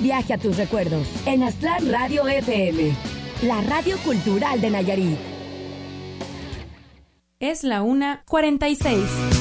Viaje a tus recuerdos en Aztlán Radio FM, la radio cultural de Nayarit. Es la 1:46.